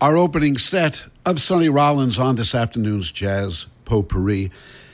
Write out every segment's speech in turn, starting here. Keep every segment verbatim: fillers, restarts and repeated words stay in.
our opening set of Sonny Rollins on this afternoon's Jazz Potpourri.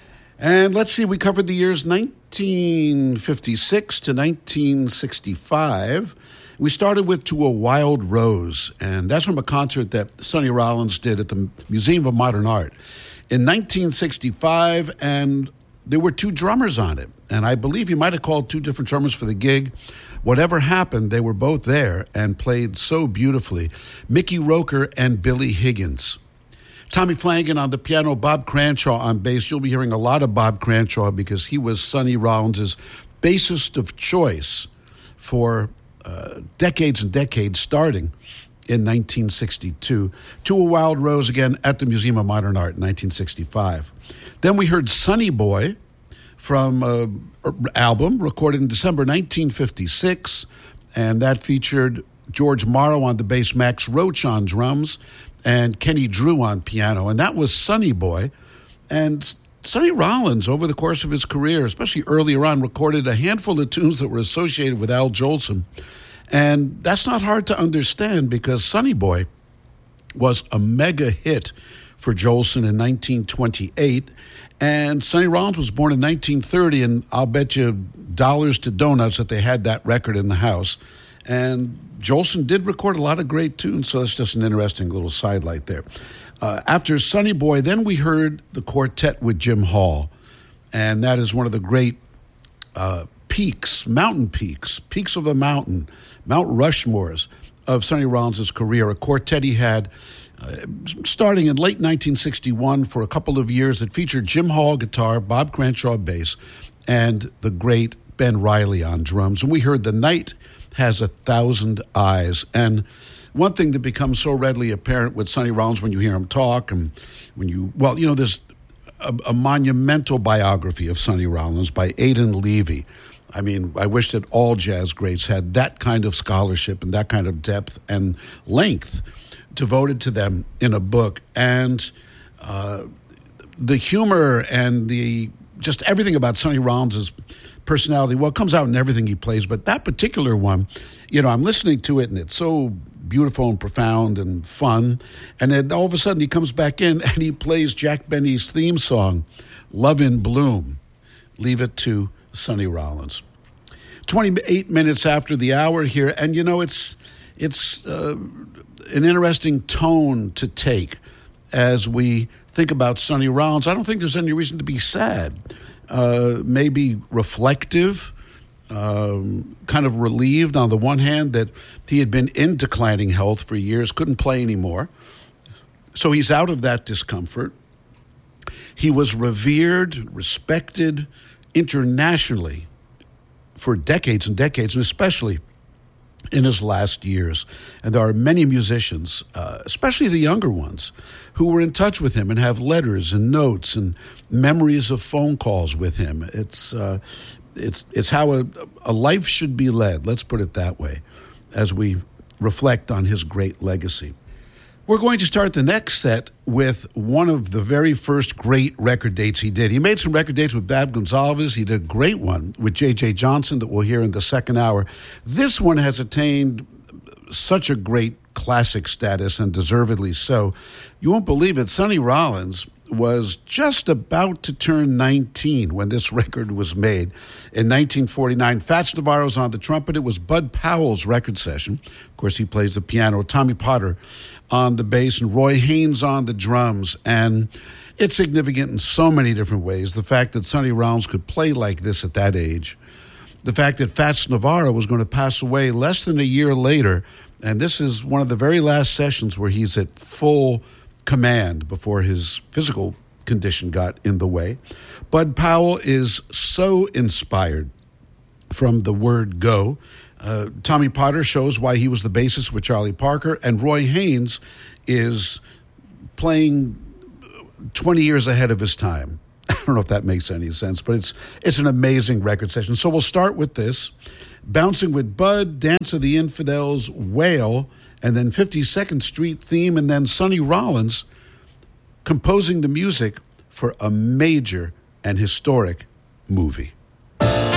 And let's see, we covered the years nineteen fifty-six to nineteen sixty-five. We started with To a Wild Rose, and that's from a concert that Sonny Rollins did at the Museum of Modern Art in nineteen sixty-five, and there were two drummers on it. And I believe he might have called two different drummers for the gig. Whatever happened, they were both there and played so beautifully. Mickey Roker and Billy Higgins. Tommy Flanagan on the piano, Bob Cranshaw on bass. You'll be hearing a lot of Bob Cranshaw because he was Sonny Rollins' bassist of choice for uh, decades and decades, starting in nineteen sixty-two. To a Wild Rose again at the Museum of Modern Art in nineteen sixty-five. Then we heard Sonny Boy from an album recorded in December nineteen fifty-six, and that featured George Morrow on the bass, Max Roach on drums, and Kenny Drew on piano, and that was Sonny Boy. And Sonny Rollins, over the course of his career, especially earlier on, recorded a handful of tunes that were associated with Al Jolson, and that's not hard to understand because Sonny Boy was a mega hit for Jolson in nineteen twenty-eight, and Sonny Rollins was born in nineteen thirty, and I'll bet you dollars to donuts that they had that record in the house. And Jolson did record a lot of great tunes, so that's just an interesting little sidelight there. Uh, after Sonny Boy, then we heard the quartet with Jim Hall, and that is one of the great uh, peaks, mountain peaks, peaks of the mountain, Mount Rushmores of Sonny Rollins' career. A quartet he had uh, starting in late nineteen sixty-one for a couple of years that featured Jim Hall guitar, Bob Cranshaw bass, and the great Ben Riley on drums. And we heard The Night Has a Thousand Eyes. And one thing that becomes so readily apparent with Sonny Rollins when you hear him talk, and when you, well, you know, there's a, a monumental biography of Sonny Rollins by Aidan Levy. I mean, I wish that all jazz greats had that kind of scholarship and that kind of depth and length devoted to them in a book. And uh, the humor and the just everything about Sonny Rollins' personality, well, it comes out in everything he plays, but that particular one, you know, I'm listening to it and it's so beautiful and profound and fun, and then all of a sudden he comes back in and he plays Jack Benny's theme song, Love in Bloom. Leave it to Sonny Rollins. twenty-eight minutes after the hour here, and you know, it's it's uh, an interesting tone to take as we think about Sonny Rollins. I don't think there's any reason to be sad. Uh, maybe reflective, um, kind of relieved on the one hand that he had been in declining health for years, couldn't play anymore. So he's out of that discomfort. He was revered, respected internationally for decades and decades, and especially in his last years. And there are many musicians, uh, especially the younger ones, who were in touch with him and have letters and notes and memories of phone calls with him. It's uh, it's it's how a, a life should be led, let's put it that way, as we reflect on his great legacy. We're going to start the next set with one of the very first great record dates he did. He made some record dates with Bab Gonzalez. He did a great one with J J Johnson that we'll hear in the second hour. This one has attained such a great classic status, and deservedly so. You won't believe it, Sonny Rollins was just about to turn nineteen when this record was made in nineteen forty-nine. Fats Navarro's on the trumpet. It was Bud Powell's record session. Of course, he plays the piano. Tommy Potter on the bass and Roy Haynes on the drums. And it's significant in so many different ways. The fact that Sonny Rollins could play like this at that age. The fact that Fats Navarro was going to pass away less than a year later. And this is one of the very last sessions where he's at full command before his physical condition got in the way. Bud Powell is so inspired from the word go. Uh, Tommy Potter shows why he was the bassist with Charlie Parker, and Roy Haynes is playing twenty years ahead of his time. I don't know if that makes any sense, but it's it's an amazing record session. So we'll start with this. Bouncing with Bud, Dance of the Infidels, Whale, and then fifty-second Street theme, and then Sonny Rollins composing the music for a major and historic movie.